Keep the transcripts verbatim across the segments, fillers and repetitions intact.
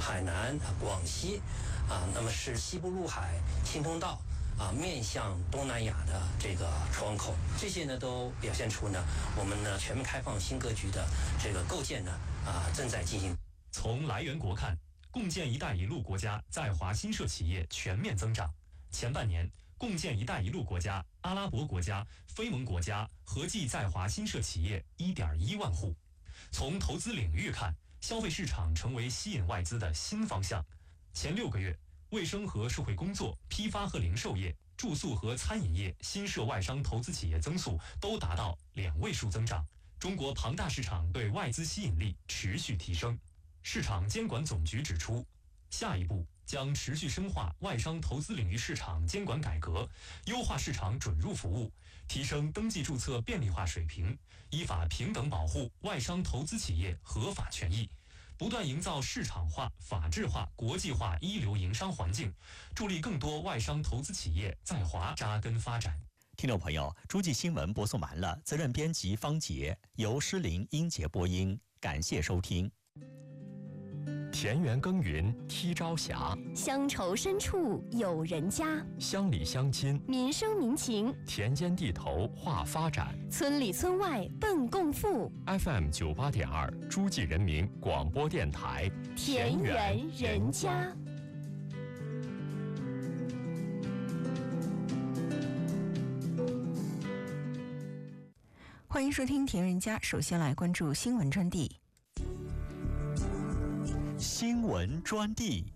海南、广西啊，那么是西部陆海新通道啊，面向东南亚的这个窗口，这些呢都表现出呢，我们呢全面开放新格局的这个构建呢啊正在进行。 从来源国看，共建“一带一路”国家在华新设企业全面增长。前半年，共建“一带一路”国家、阿拉伯国家、非盟国家合计在华新设企业 一点一万户。从投资领域看，消费市场成为吸引外资的新方向。前六个月，卫生和社会工作、批发和零售业、住宿和餐饮业新设外商投资企业增速都达到两位数增长。中国庞大市场对外资吸引力持续提升。市场监管总局指出，下一步将持续深化外商投资领域市场监管改革，优化市场准入服务，提升登记注册便利化水平，依法平等保护外商投资企业合法权益，不断营造市场化、法治化、国际化一流营商环境，助力更多外商投资企业在华扎根发展。 听众朋友，诸暨新闻播送完了，责任编辑方杰，由诗林、英杰播音，感谢收听。 田园耕耘踢朝霞， 乡愁深处有人家， 乡里乡亲民生民情， 田间地头话发展， 村里村外奔共富。 F M 九八点二诸暨人民广播电台， 田园人家。 欢迎收听田园人家，首先来关注新闻专题。 新闻专题。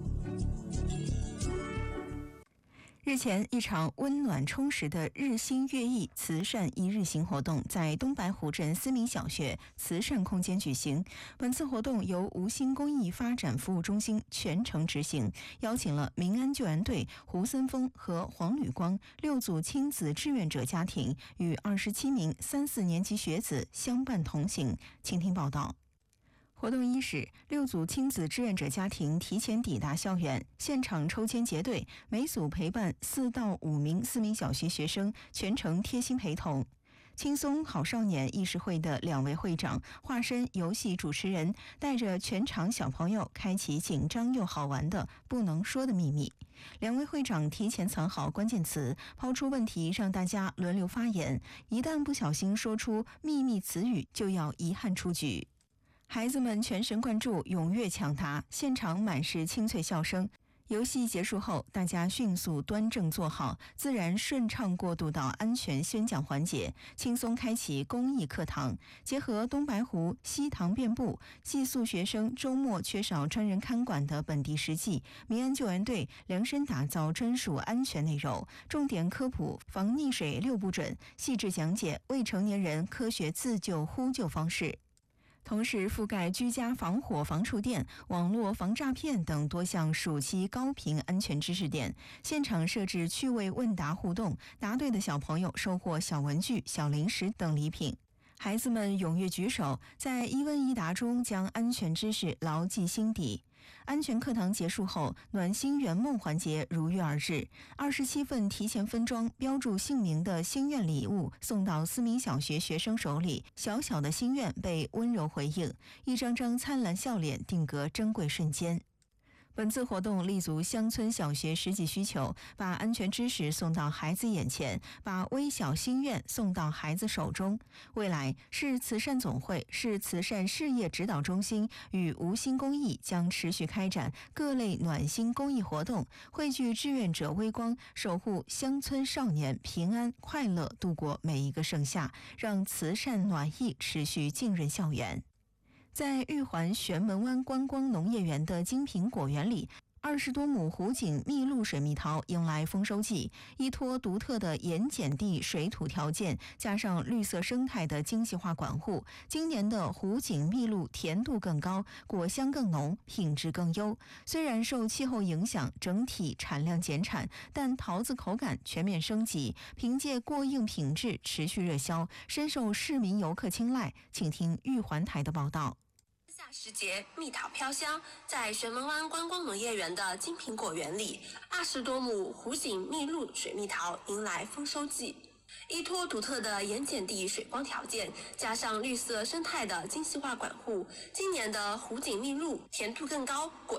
日前，一场温暖充实的日新月异慈善一日行活动在东白湖镇思明小学慈善空间举行。本次活动由吴兴公益发展服务中心全程执行，邀请了民安救援队、胡森峰和黄吕光六组亲子志愿者家庭与二十七名三四年级学子相伴同行。请听报道。活动伊始，六组亲子志愿者家庭提前抵达校园，现场抽签结队，每组陪伴四到五名四名小学学生，全程贴心陪同。轻松好少年议事会的两位会长化身游戏主持人，带着全场小朋友开启紧张又好玩的不能说的秘密。两位会长提前藏好关键词，抛出问题让大家轮流发言，一旦不小心说出秘密词语，就要遗憾出局。孩子们全神贯注，踊跃抢答，现场满是清脆笑声。游戏结束后，大家迅速端正坐好，自然顺畅过渡到安全宣讲环节，轻松开启公益课堂。结合东白湖西塘遍布、寄宿学生周末缺少专人看管的本地实际，民安救援队量身打造专属安全内容，重点科普防溺水六不准，细致讲解未成年人科学自救呼救方式。同时覆盖居家防火防触电、网络防诈骗等多项暑期高频安全知识点，现场设置趣味问答互动，答对的小朋友收获小文具、小零食等礼品。孩子们踊跃举手，在一问一答中将安全知识牢记心底。安全课堂结束后，暖心圆梦环节如约而至，二十七份提前分装标注姓名的心愿礼物送到思明小学学生手里，小小的心愿被温柔回应，一张张灿烂笑脸定格珍贵瞬间。本次活动立足乡村小学实际需求，把安全知识送到孩子眼前，把微小心愿送到孩子手中。未来，市慈善总会、市慈善事业指导中心与吴兴公益将持续开展各类暖心公益活动，汇聚志愿者微光，守护乡村少年平安快乐度过每一个盛夏，让慈善暖意持续浸润校园。在玉环玄门湾观光农业园的精品果园里，二十多亩湖景蜜露水蜜桃迎来丰收季，依托独特的盐碱地水土条件，加上绿色生态的精细化管护，今年的湖景蜜露甜度更高，果香更浓，品质更优。虽然受气候影响，整体产量减产，但桃子口感全面升级，凭借过硬品质持续热销，深受市民游客青睐。请听玉环台的报道。 夏时节，蜜桃飘香，在玄门湾观光农业园的精品果园里，二十多亩湖景蜜露水蜜桃迎来丰收季。依托独特的盐碱地水光条件，加上绿色生态的精细化管护，今年的湖景蜜露甜度更高，果